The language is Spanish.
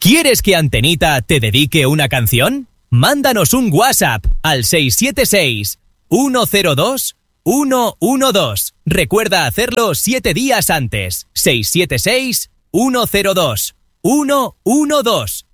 ¿Quieres que Antenita te dedique una canción? Mándanos un WhatsApp al 676 102 112. Recuerda hacerlo 7 días antes. 676 102 112.